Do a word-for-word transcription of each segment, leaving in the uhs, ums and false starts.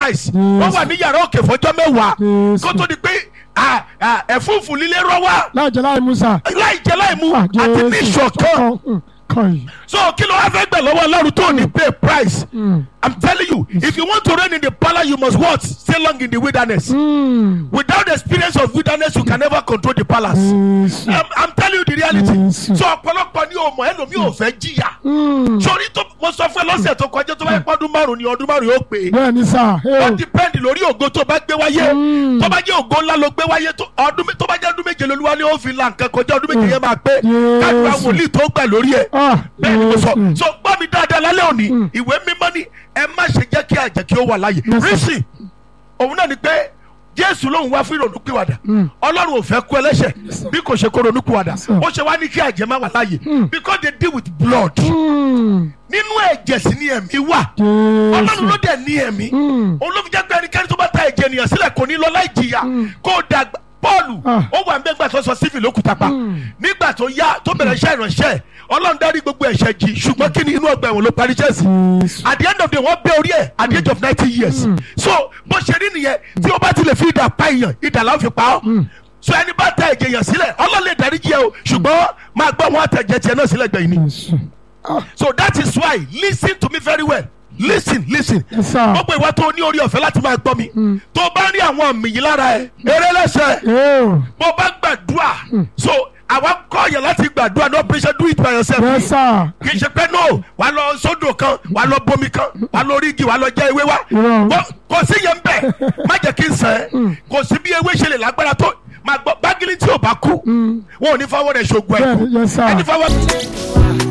price wọ́n wà ní yàrá òkè fọjọ́ mẹ́wàá kó tó di pé ẹ̀fúùfù líle rọ wá láì jẹ láì mú sà. láì jẹ láì mú àti ní ìṣọ̀kan. So kí ló wá fẹ́ gbà lọ́wọ́ Ọlọ́run tó ní pay price. Mm. I'm telling you, if you want to reign in the palace, you must what? Stay long in the wilderness. Mm. Without the experience of wilderness, you can never control the palace. Yes. I'm, I'm telling you the reality. Yes. So ọ̀pọ̀lọpọ̀ ní ọmọ ẹlòmí ò fẹ́ jìyà. Sori tó mo sọ fún ẹ lọ́sẹ̀ tó kọjá tó bá yẹ pọ́dún márùn-ún ni ọdún márùn-ún yóò pé. Bẹ́ẹ̀ni sá. Ó depend lórí ògo tó bá gbé wáyé. Tó bá jẹ́ ògo ńlá ló gbé wáyé tó bá jẹ́ ọdún méje lolúwa ni ó fi là nǹkan kọjá ọdún méje yẹn máa pé. Káàdùn àwọn wòlíì tó gbà lórí ẹ̀. Bẹ́ẹ̀ni mo sọ. So gbọ́ mi dáadáa lálẹ́ òní ìwé mímọ́ ni ẹ má ṣe jẹ́ kí àjẹ́ kí ó wà láàyè. rísì òun náà ni pé Jésù lòun wá fún ìrònúpìwàdà Ọlọ́run ò fẹ́ kú ẹlẹ́ṣẹ̀ bí kò ṣe kó ronúpìwàdà ó ṣe wá ní kí àjẹ́ má wà láàyè because they deal with blood. Nínú ẹ̀jẹ̀ sí ni ẹ̀mí wà Ọlọ́run ló dẹ̀ ní ẹ̀mí òun ló fi jẹ́ pé ẹnikẹ́ni tó bá ta ẹ̀jẹ̀ ènìyàn sílẹ̀ kò ní lọ láì jìyà kó dàgbà. Pọ́ọ̀lù ó wà ń bẹ́ gbà tó sọ sífì lókùn tapa nígbà tó yá tó bẹ̀rẹ̀ iṣẹ́ ìránṣẹ́ Ọlọ́run dárí gbogbo ẹ̀ṣẹ̀ jì ṣùgbọ́n kí ni inú ọgbà ẹ̀wọ̀n ló parí iṣẹ́ sí. At the end of the day wọ́n bẹ́ orí ẹ̀ at the age of ninety years. So bó ṣe rí nìyẹn tí ó bá ti lè fi ìdà pa èèyàn ìdà láwọn fi pa ọ́. So ẹni bá ta ẹ̀jẹ̀ yẹn sílẹ̀ Ọlọ́run lè dárí jì ẹ́ o ṣùgbọ́n máa gbọ́ wọn àtẹ̀jẹ̀ tiẹ̀ náà sílẹ̀ gbẹ̀yìn ni. So that is why listen to me very well. Listen, listen. Gbogbo ìwà tó ní orí ọ̀fẹ́ láti máa gbọ́ mi. Tó bá rí àwọn àmì yìí lára ẹ̀, eré lẹ́sẹ̀. Mo bá gbàdúrà. So àwa kọ́ yẹn láti gbàdúrà no pressure do it by yourself. Yes sir. Kì í ṣe pé no wà lọ sódò kan wà lọ bomi kan wà lọ rígi wà lọ jẹ ewé wá. Kò sí yẹn bẹ́ẹ̀ má jẹ́ kí n sẹ́ kò sí bí ewé ṣe lè lágbára tó máa gbọ́ bágìlì tí ò bá kú wọn ò ní fọwọ́ rẹ̀ ṣògùn ẹ̀kú. Ẹni fọwọ́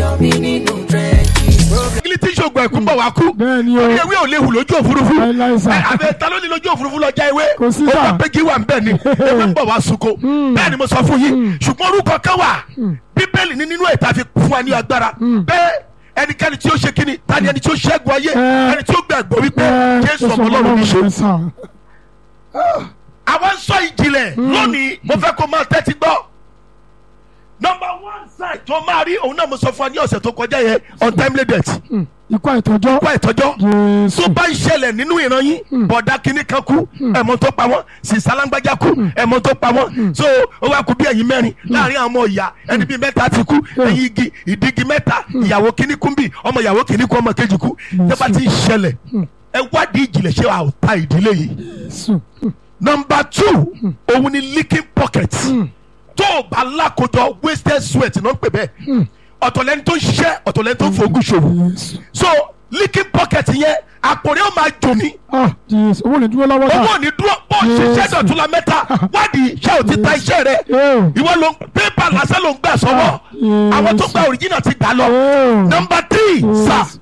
ilé tí ṣògùn ẹ̀kú bọ̀ wá kú orí ewé ò léwu lójú òfurufú àbẹ ta ló ní lójú òfurufú lọ́jà ewé ó bá péjì wà nbẹ ni ewé ń bọ̀ wá sunko bẹ́ẹ̀ ni mo sọ fún yín ṣùgbọ́n orúkọ kan wà bíbélì ní nínú ètò àfi fún wa ní agbára bẹ́ẹ̀ ẹnikẹ́ni tí ó ṣe kíni tani ẹni tí ó ṣẹ́gun ayé ẹni tí ó gbàgbọ́ wípé Jésù ọmọ Ọlọ́run ní ṣe. àwọn sọ ìjìnlẹ̀ lónìí mo fẹ́ kó máa tẹ́tí gbọ́. Number one side tó máa rí òun náà mo sọ fún wa ní ọ̀sẹ̀ tó kọjá yẹn untimely death. Ikú àìtọ́jọ́. Ikú àìtọ́jọ́. Tó bá ń ṣẹlẹ̀ nínú ìran yín bọ̀dá kínní kan kú ẹ̀mọ́ tó pa wọ́n sísá lágbájá kú ẹ̀mọ́ tó pa wọ́n so ó wá kú bí ẹ̀yin mẹ́rin láàrin àwọn ọmọ ìyá ẹni bíi mẹ́ta ti kú ẹ̀yin igi ìdígi mẹ́ta ìyàwó kínní kú bí ọmọ ìyàwó kínní kú ọmọ kejì kú tó bá ti ń ṣẹlẹ̀ ẹ wádìí ìjìnlẹ̀ ṣé wàá ta ìdílé yìí. Number two òun ni leaking pocket. Tó o bá lákòjọ wasted sweat náà ń pè bẹ́ẹ̀ ọ̀tọ̀lẹ́ni tó ń ṣiṣẹ́ ọ̀tọ̀lẹ́ni tó ń fògùn ṣòwò so leaking pocket yẹn àpòrẹ́ ó máa jò ní. owó ní dúró lọ́wọ́ ta owó ní dúró bó ṣiṣẹ́ dọ̀tún la mẹ́ta wádìí ṣé o ti ta iṣẹ́ rẹ ìwọ ló ń pépà lásán ló ń gbà sọ́wọ́ àwọn tó gba original ti gbà lọ. Number three sir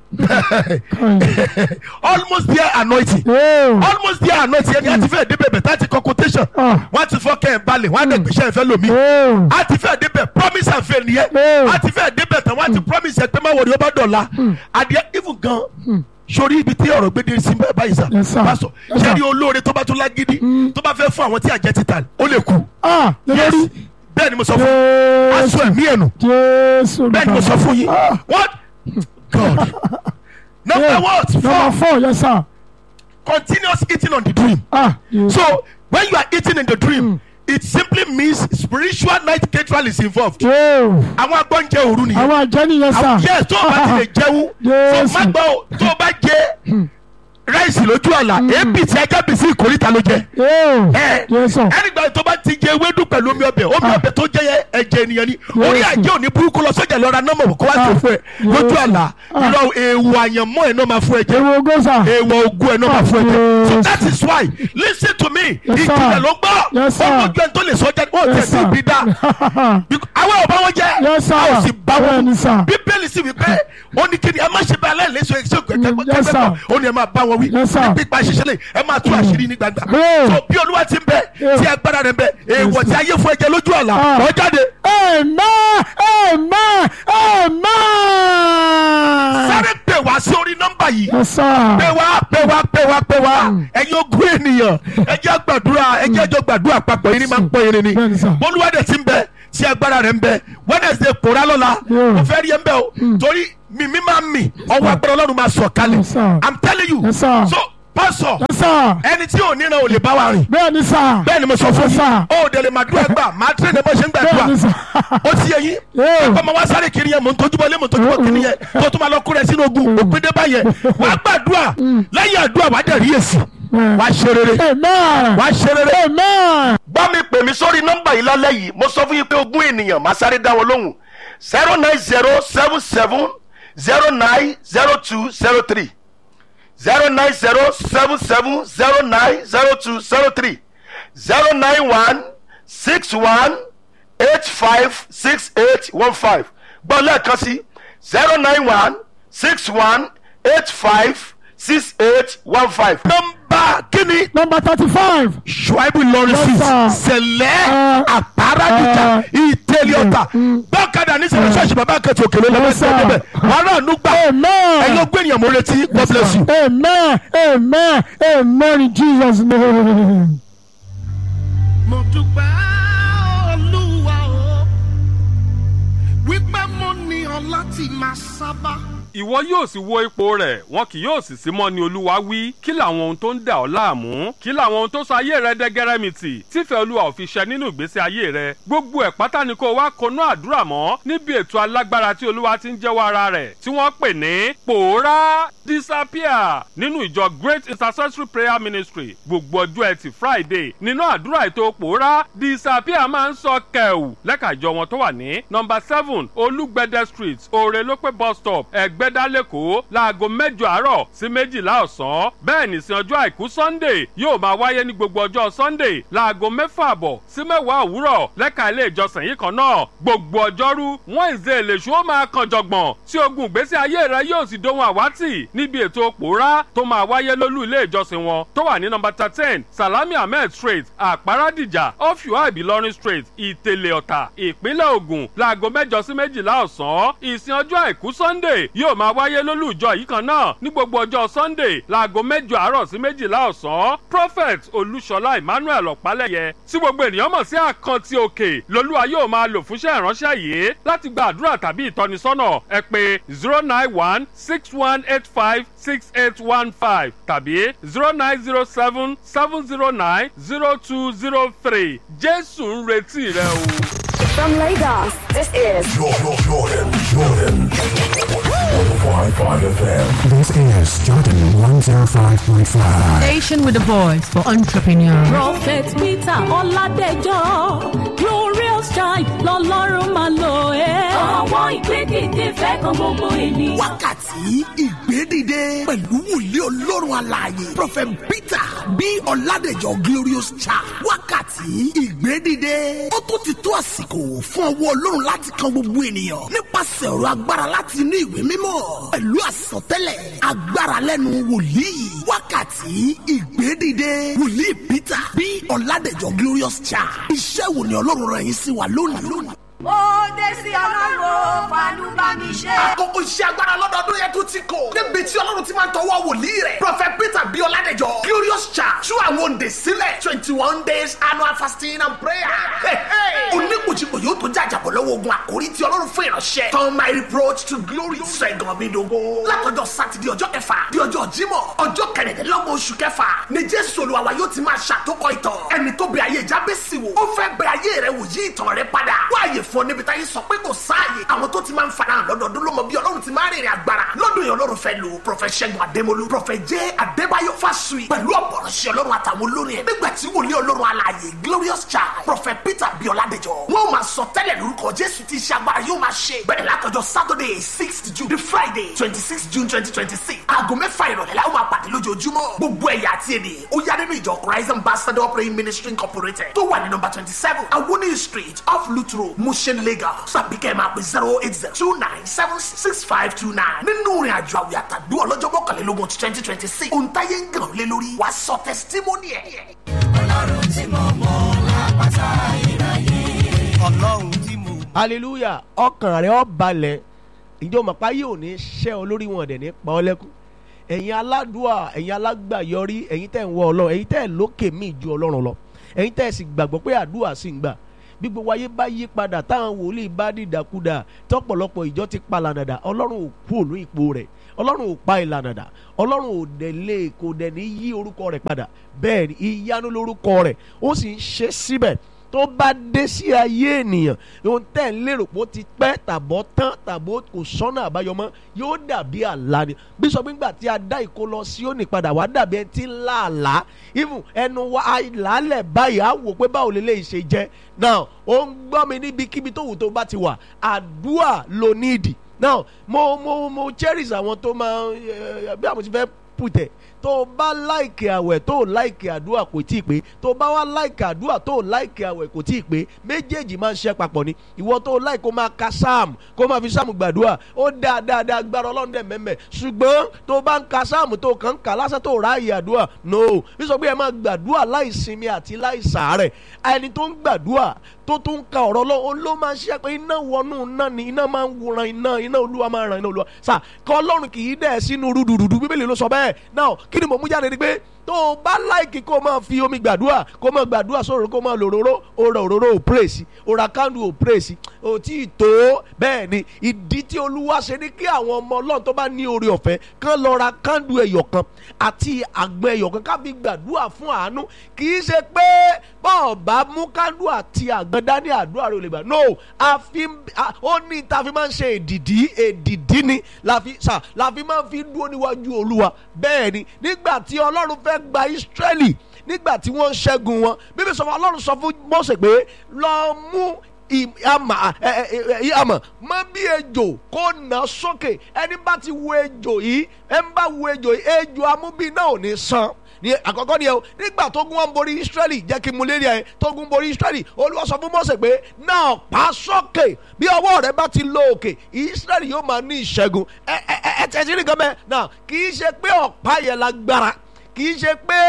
almost there anointing almost there anointing ẹni àti fẹ́ẹ̀ débẹ̀ bẹ̀ tàti kọ quotation wọ́n ti fọ́ kẹ́ ẹ̀ balẹ̀ wọ́n á dẹ̀ gbèsè ẹ̀fẹ́ lomi àti fẹ́ẹ̀ débẹ̀ promise and fail nìyẹn àti fẹ́ẹ̀ débẹ̀ tán wọ́n á ti promise ẹ̀ pé má wọ̀rí ó bá dọ̀la adìẹ even gan sori ibi tí ọ̀rọ̀ gbé dé sí báyìí sá pásọ sẹ́ni olóore tó bá tún lágídí tó bá fẹ́ fún àwọn tí àjẹ́ ti tà ó lè kú yes bẹ́ẹ̀ ni mo sọ fún yín aṣọ ẹ̀mí ẹ̀nu bẹ́ẹ̀ ni mo sọ fún yín what God number yeah. what four number four yes sir continuous eating on the dream ah yes. So when you are eating in the dream mm. it simply means spiritual night ritual is involved. àwọn agbọ́njẹ òru nìyẹn. àwọn àjẹni yẹn sá. yes tó o bá ti lè jẹun so má gbọ́ tó o bá jẹ ráìsì lójú àlà èébì tí ajá bì sí ìkórìtà ló jẹ. ẹnìgbà tó bá ti jẹ ewédú pẹ̀lú omi ọbẹ̀ omi ọbẹ̀ tó jẹ ẹ̀jẹ̀ ènìyàn ni orí àjẹ́ òní burúkú lọ sọ́jà lọ́ra nọ́mọ̀ kó wá sí fún ẹ lójú àlà irọ́ èèwọ̀ àyànmọ́ ẹ̀ náà máa fún ẹ jẹ èèwọ̀ ogún ẹ̀ náà máa fún ẹ jẹ. So that is why listen to me ìjìnlẹ̀ ló gbọ́ ọmọ ojú ẹni tó lè sọ́jà ó tẹ̀ sí ibi dá àwọn ọba wọn jẹ àwọn sì bá wọn bíbélì sì wípé ó ní kí ni ẹ má ṣe bá aláìlẹ́sọ ẹ̀ṣẹ̀ ó ní ẹ má bá wọn wí ní pípa ṣiṣẹ́ lè ẹ máa tú àṣírí ní gbangba so bí olúwa ti ń bẹ tí agbára rẹ ń bẹ èèwọ̀ tí ayé fún ẹ̀jẹ̀ lójú àlá ọ jáde. amen amen amen. sáré pè wá sí orí nọ́mbà yìí pè wá pè wá pè wá pè wá ẹ̀yin ogún ènìyàn ẹ jẹ́ gbàdúrà ẹ jẹ́ jọ gbàdúrà papọ̀ yìí ni máa ń pọ̀ yìí ni olúwa dẹ̀ ti ń bẹ tí agbára rẹ ń bẹ Wednesday kóra lọ́la mo fẹ́ rí ẹ ń bẹ o torí mi mi máa mi ọwọ́ agbára Ọlọ́run máa sọ̀ kalẹ̀ I'm telling you so pásọ̀ Yes, sir. ẹni tí ò níran ò lè bá wa rìn. Bẹ́ẹ̀ ni sà. bẹ́ẹ̀ ni mo sọ fún Yes, yín sir. ó dẹ̀ lè máa dúró ẹgbà máa tẹ́ ní bó ṣe ń Bẹ́ẹ̀ ni gbàdúrà sà. ó ti yẹ yín Yeah. ẹgbẹ́ ọmọ wa sáré kiri yẹn mò ń tojúbọ lé mò ń tojúbọ kiri yẹn tó tún máa lọ kú rẹ sínú ogun òpin dé báyẹn wàá gbàdúrà lẹ́yìn àdúrà wàá dẹ̀ rí èsì wàá ṣe rere Amen. wàá ṣe rere. Amen. bá mi pè mí sórí nọ́mbà yìí lálẹ́ yìí mo sọ fún yín pé ogún ènìyàn máa sáré dá wọn lóhùn zero nine zero seven seven zero nine zero two zero three zero nine zero seven seven zero nine zero two zero three zero nine one six one eight five six eight one five gbọ́ lẹ́ẹ̀kan sí zero nine one six one eight five six eight one five. nọ́mbà kíni. Number thirty-five. Ṣùáìbù Ìlọrin Yes, sí sir. sẹ̀lẹ̀ Uh, àpárádìjà uh, ìtẹ̀lẹ̀ ọ̀tà bọ́kadà ní sẹ̀lẹ̀ ṣọ́ọ̀ṣì bàbá akẹ́tì òkèlè lọ́wọ́ Yes, sir. ẹ̀sẹ̀ níbẹ̀ wọn náà nú gbà Amen. ẹ̀yin ogún ènìyàn mo retí God bless you. Amen. Amen. Amen in Jesus' name. mo dúpẹ́ olúwa o wípé mo ní ọ láti máa sábà. ìwọ yóò sì wo ipò rẹ̀ wọn kì yóò sì sí mọ́ ni olúwa wí. kí làwọn ohun tó ń dà ọ́ láàmú? kí làwọn ohun tó sọ ayé rẹ dẹ́gẹ́rẹ́mìtì tífẹ́ olúwa ò fi ṣẹ nínú ìgbésí ayé rẹ? gbogbo ẹ̀ pátá ni kó wá konú àdúrà mọ́ níbi ètò alágbára tí olúwa ti ń jẹ́wọ́ ara rẹ̀ tí wọ́n pè ní pòórá disappear nínú ìjọ Great Intercessory Prayer Ministry. gbogbo ọjọ́ ẹtì Friday nínú àdúrà ètò pòórá disappear máa ń sọ kẹ̀wù lẹ́ka ìjọ wọn tó wà ní nọ́mbà seven Olúgbẹ̀dẹ Street Òrèlópé bus stop Ẹ̀gbẹ́dá lẹ́kọ̀ọ́ láago mẹ́jọ àárọ̀ sí méjìlá ọ̀sán. bẹ́ẹ̀ ní sin ọjọ́ àìkú Sunday yóò máa wáyé ní gbogbo ọjọ́ Sunday láago mẹ́fà àbọ̀ sí mẹ́wàá òwúrọ̀ lẹ́ka ilé ìjọsìn yìí kan náà. gbogbo ọjọ́rú Wednesday lèṣu ó máa kan jọ̀gbọ̀n tí ogun ìgbésí ayé rẹ yóò sì dohun àwátì níbi ètò pòórá tó máa wáyé lólú ilé ìjọsìn wọn tó wà ní nọ́mbà thirteen Salami Ahmed Street Àpárádìjà off Yuabi Ìlọrin Street Ìtẹ̀lẹ̀ Ọ̀tà ìpínlẹ̀ Ògùn láago mẹ́jọ sí méjìlá ọ̀sán. ìsìn ọjọ́ àìkú Sunday yóò máa wáyé lólú ìjọ yìí kan náà ní gbogbo ọjọ́ Sunday láago mẹ́jọ àárọ̀ sí méjìlá ọ̀sán. Prophet Olúṣọlá Emmanuel Ọ̀pálẹ̀yẹ tí gbogbo ènìyàn mọ̀ sí Àkántì Òkè lolúwa yóò máa lò fúnṣẹ́ ìránṣẹ́ yìí. láti gba àdúrà tàbí ìtọ́nisọ́nà ẹ pè zero nine one six one eight five six eight one five tàbí zero nine zero seven seven zero nine zero two zero three. Jésù ń retí rẹ o. From Lagos, this is Jordan, Jordan, Jordan. one oh five point five F M. This is Jordan one oh five point five. Station with the voice for entrepreneurs. Prophet Peter Ọládẹjọ́ Glorious Child lọ́lọ́run máa lò ẹ́. Àwọn ìgbédìde fẹ́ kan gbogbo ènìyàn. wákàtí ìgbédìde pẹ̀lú wòlíì ọlọ́run alààyè Prophet Peter B. Ọládẹjọ́ Glorious Child. wákàtí ìgbédìde ó tún ti tó àsìkò fún ọwọ́ ọlọ́run láti kan gbogbo ènìyàn nípasẹ̀ ọ̀rọ̀ agbára láti inú ìwé mímọ́ pẹ̀lú àsọtẹ́lẹ̀ agbára lẹ́nu wòlíì. wákàtí ìgbédìde wòlíì Peter B. Ọládẹjọ́ Glorious Child. iṣẹ́ wo ni ọlọ́run rán yín sí wa lónìí? ó dé sí ọlọ́run fàánú bá mi ṣe. àkókò iṣẹ́ agbára lọ́dọọdún yẹn tún ti kò. níbi tí ọlọ́run ti máa ń tọwọ́ wòlíì rẹ̀. Prophet Peter B. Ọládẹjọ́ Glorious Child tú àwọn òǹdè sílẹ̀ twenty one days annual fasting and prayer. oníkùjìkù yóò tó jàjàbọ̀ lọ́wọ́ ogun àkórí tí ọlọ́run fún ìránṣẹ́. turn my reproach to glory. sẹ́gun mi dogo. látọjọ́ sátidé ọjọ́ kẹfà di ọjọ́ jímọ̀ ọjọ́ kẹrìndínlọ́gbọ̀n oṣù kẹfà ni Jésù Olúwa wa yóò ti máa ṣàtòkọ ìtàn. ẹni tó bẹ ayé Jábésì wò ó fẹ́ bẹ ayé rẹ wò yí ìtàn rẹ padà. wáyé fún ọ níbi táyé sọ pé kò sáàyè. àwọn tó ti máa ń farahàn lọ́dọọdún ló mọ bí ọlọ́run ti máa rìnrìn agbára. lọ́dún yẹn ọlọ́run fẹ́ lò Prophet Ṣẹ́gun Adémolú Prophet J. Adébáyọ̀ Fásùyì pẹ̀lú ọ̀pọ̀rọ̀ṣẹ́ ọlọ́run àtàwọn olórin ẹ̀. nígbà tí wòlíì ọlọ́run alààyè Glorious Child Prophet Peter B. Ọládẹjọ́ wọ́n máa sọ tẹ́lẹ̀ lórúkọ Jésù tí iṣẹ́ agbára yóò máa ṣe. bẹ̀rẹ̀ látọjọ́ Saturday sixth June the Friday twenty sixth June twenty twenty six aago mẹ́fà ìrọ̀lẹ́ la ó máa pàdé lójoojúmọ́. gbogbo ẹ̀yà àti èdè ó yá nínú ìjọ Christ Ambassador Praying Ministry Incorporated tó wà ní nọ́mbà twenty seven Awoni Street off Lutro Mushin Lagos. tàbí kẹ́ ẹ máa pè zero eight zero two nine seven six five two nine. nínú ìrìn àjò àwìn àtàdú ọlọ́jọ́ mọ́kànlélógún ti twenty twenty six ohun táyé ń gàn lé lórí wàá sọ testimony ẹ̀. ọlọ́run tí mo mọ̀ lápáta ìráyè. ọlọ́run tí mo. hallelujah ọkàn rẹ ó balẹ̀ ìjọ mọ̀pá yóò ní ṣẹ́ ọ lórí wọn dẹ̀ ní pa ọ́ lẹ́kún. ẹ̀yin aládùá ẹ̀yin alágbàyọrí ẹ̀yin tẹ̀ ń wọ ọlọ́run ẹ̀yin tẹ̀ lókè mí ju ọlọ́run lọ ẹ̀yin tẹ̀ sì gbàgbọ́ pé àdúrà sì ń gbà. bí gbogbo ayé bá yí padà táwọn wòlíì bá dìdàkudà tọ́pọ̀lọpọ̀ ìjọ ti palanàdà ọlọ́run ò kú òlú ipò rẹ̀ ọlọ́run ò pa ìlànà dà, ọlọ́run ò dẹ̀ lé kò dẹ̀ ní yí orúkọ rẹ̀ padà. Bẹ́ẹ̀ ni ìyanu lórúkọ rẹ̀, ó sì ń ṣe síbẹ̀. Tó bá dé sí ayé ènìyàn, ohun tẹ́ ń lérò pé ó ti pẹ́ tàbọ̀ tán tàbọ̀ kò sọ́nà àbáyọ mọ́, yóò dàbí àlá ni. Bí sọ pé nígbà tí a dá ìkó lọ sí òní padà wá dàbí ẹni tí ń lá àlá, even ẹnu wa àìlálẹ̀ báyìí á wò pé báwo lè lè ṣe jẹ́. Now ó ń gbọ́ mi níbikíbi tó wù tó bá ti wà, àdúrà ló ní ìdí. Now mo mo mo cherish àwọn tó máa bí àwọn ti fẹ́ pùtẹ̀. Tó bá láìkì àwẹ̀ tó láìkì àdúrà kò tí ì pé, tó bá wá láìkì àdúrà tó láìkì àwẹ̀ kò tí ì pé, méjèèjì máa ń ṣe papọ̀ ni. Ìwọ tó láìkì kó máa ka sáàmù kó máa fi sáàmù gbàdúrà, ó dáa dáadáa gbára Ọlọ́run dẹ̀ mẹ́mẹ́. Ṣùgbọ́n tó bá ń ka sáàmù tó kàn ń kà lásán tó ráàyè àdúrà, no. Bí sọ pé ẹ máa gbàdúrà láì sinmi àti láì sàárẹ̀. Ẹni tó ń gbàdúrà tó tún ń ka ọ̀rọ̀ Ọlọ́run ló máa ń ṣe pé iná wọnú iná ni, iná máa ń wòran iná, iná Olúwa máa ń ran iná Olúwa. Sà kọ́ Ọlọ́run kì í dẹ̀ sínú rúdurùdu, Bíbélì ló sọ bẹ́ẹ̀. Now kí ni mo mú jáde ni pé tó o bá láìkì kó o máa fi omi gbàdúrà, kó o máa gbàdúrà sọ̀rọ̀, kó o máa lò òróró, o ra òróró ò pírèsì, o ra kándù ò pírèsì, o tí ì tó. Bẹ́ẹ̀ ni ìdí tí Olúwa ṣe ní kí àwọn ọmọ Ọlọ́run tó bá ní oore ọ̀fẹ́ kán lọ ra kándù ẹyọ kan àti àgbọn ẹyọ kan ká fi gbàdúrà fún àánú. Kì í ṣe pé bọ́ọ̀ bá mú kándù àti àgbọn dání àdúrà rẹ̀ ò lè gbà. No, àfi ó ní ta fi máa ń ṣe èdìdí, èdìdí ni la fi sà la fi máa ń fi dúró níwájú Olúwa. Bẹ́ẹ̀ ni nígbà tí Ọlọ́run fẹ́ gba Ísírẹ́lì, nígbà tí wọ́n ṣẹ́gun wọn, Bíbélì sọ fún Ọlọ́run sọ fún Mósè pé lọ mú àmà àmà mọ bí ejò kó nà sókè. Ẹni bá ti wo ejò yìí, ẹni bá wo ejò yìí, ejò amúbí náà ò ní san. Ní àkọ́kọ́ ni ẹ o, nígbà tógun wọn borí Ísírẹ́lì, jẹ́ kí n mú lérí ẹ, tógun borí Ísírẹ́lì, Olúwa sọ fún Mósè pé náà pa sókè, bí ọwọ́ rẹ bá ti lọ òkè, Ísírẹ́lì yóò máa ní ìṣẹ́gun. ẹ ẹ ẹ ẹ tẹ̀sí nìkan bẹ́ẹ̀ náà, kì í ṣe pé ọ̀pá yẹn lágbára, kì í ṣe pé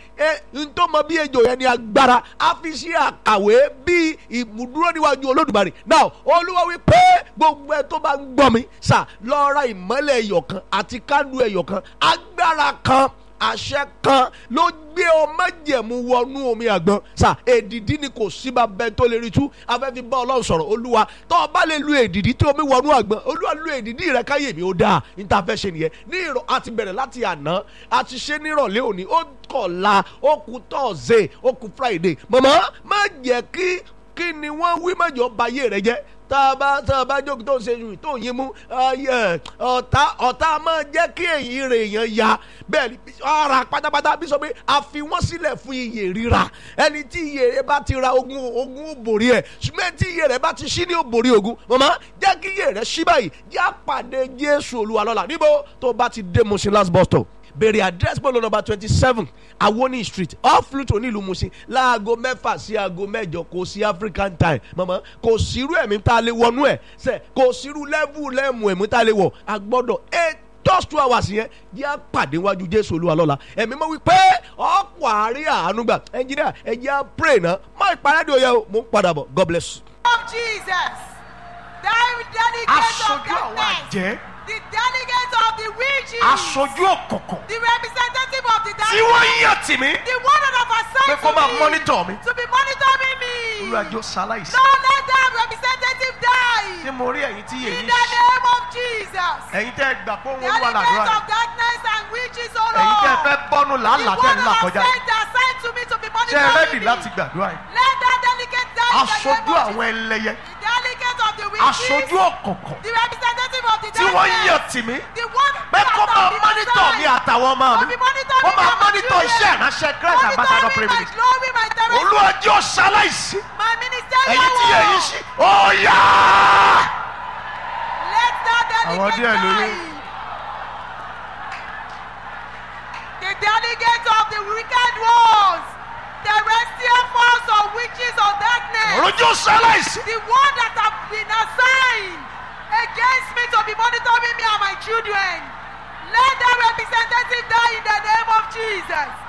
n tó mọ bí ejò yẹn ni agbára, a fi ṣe àkàwé bí ìmúdúró níwájú Olódùmarè. Now Olúwa wí pé gbogbo ẹ tó bá ń gbọ́ mi sà, lọ ra ìmọ́lẹ̀ ẹyọ kan àti kándù ẹyọ kan, agbára kan, àṣẹ kan ló gbé ọmọ jẹ̀mú wọnú omi àgbọn. Sà èdìdí ni kò sí bàbá tó lè rí tú. Afẹ́ fi bá Ọlọ́run sọ̀rọ̀, Olúwa tó o bá lè lu èdìdí tí omi wọnú àgbọn, Olúwa lu èdìdí rẹ káyè mi ó dáa. Níta fẹ́ ṣe nìyẹn. Ní ìrọ̀ àti bẹ̀rẹ̀ láti àná, a ti ṣe nírọ̀lẹ́ òní, ó kọ̀la, ó kù tọ́ọ̀zẹ̀, ó kù Friday. Màmá má jẹ́ kí kí ni wọ́n wí mẹ́jọ ba ayé rẹ jẹ́. Tá a bá tá a bá jókòó tó ń ṣe yùn tó ń yín mú ọ̀tá ọ̀tá máa jẹ́ kí èyí rè èèyàn ya. Bẹ́ẹ̀ ni ara pátápátá bí sọ pé a fi wọ́n sílẹ̀ fún iye ríra. Ẹni tí iye rẹ̀ bá ti ra ogun ogun ó borí ẹ̀, ṣùgbọ́n tí iye rẹ̀ bá ti ṣí ní ó borí ogun. Màmá jẹ́ kí iye rẹ̀ ṣí báyìí, jẹ́ àpàdé Jésù Olúwa lọ́la. Níbo tó bá ti dé Mushin last bus stop, bèrè address bọ́ọ̀lù number twenty seven Awoni street off Luton nílùú Mushin, láago mẹ́fà sí aago mẹ́jọ. Kò sí African time mama, kò sírú ẹ̀mí tá a lè wọnú ẹ̀ sẹ́, kò sírú level lẹ́mú ẹ̀mí tá a lè wọ̀. A gbọ́dọ̀ eight just two hours yẹn jẹ́ àpàdé wájú Jésù Olúwa lọ́la. Ẹ̀mí mọ́ wí pé ọ̀pọ̀ àárín àánú gbà. Engineer ẹ jẹ́ à pray náà, má ìparadì òye o, mo ń padà bọ̀. God bless. Of Jesus, aṣojú àwọn àjẹ́, the delegate of the witches, aṣojú òkùnkùn, the representative of the tí wọ́n yàn tì mí, the one that have assigned pé kó máa to me, monitor mi. to be monitoring me. Olùwàjò ṣaláìsí. Don't let that representative die. Ṣé mo rí ẹ̀yin tí yèyí In the name of Jesus. ẹ̀yin tẹ́ ẹ gbà pé òun wà Delegate ládùúrà of darkness and witches, oh Lord. ẹ̀yin tẹ́ ẹ fẹ́ bọ́nú The làálàá one tẹ́ ẹ ń là that kọjá have sent assigned to me to be ṣé ẹ monitoring rẹ́dì me. láti gbàdúrà yìí. Let that delegate die in the Aṣojú name of àwọn ẹlẹ́yẹ, The delegate of the witches, aṣojú òkùnkùn the representative of the tí wọ́n darkness, yàn tì mí, the one pé that kó have máa been mọ́nítọ̀ mi assigned àtàwọn ọmọ to mi, be monitoring kó me máa and my mọ́nítọ̀ iṣẹ́ children. ìránṣẹ́ Christ Ambassador Monitoring my Privilege. glory, my territory, Olúwàjò ṣaláìsí my ministerial ẹ̀yin tí yèyí work. ṣí ó yá. Let that Àwọn delegate díẹ̀ lóye. die. The delegate of the wicked ones, terrestrial force of witches of darkness, Olúwàjò ṣaláìsí. the one that have been assigned against me to be monitoring me and my children. Let that representative die in the name of Jesus.